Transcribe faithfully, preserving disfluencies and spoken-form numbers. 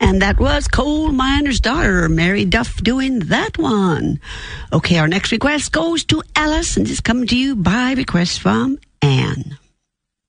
And that was Coal Miner's Daughter, Mary Duff, doing that one. Okay, our next request goes to Alice, and it's coming to you by request from Anne.